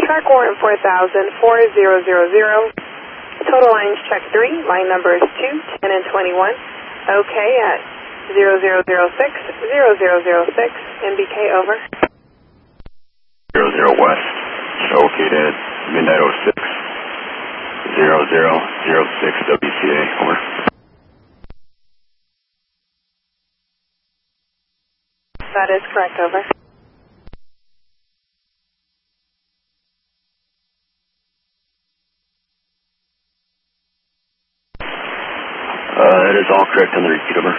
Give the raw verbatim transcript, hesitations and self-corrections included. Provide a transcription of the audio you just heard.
track warrant four thousand, four zero zero zero. Total lines check three, line number is two, ten and twenty-one. Okay at zero zero zero six, zero zero zero six, M B K over. zero zero west, showcate at midnight oh six, zero zero zero six W C A, over. That is correct, over. Uh, that is all correct on the repeat, over.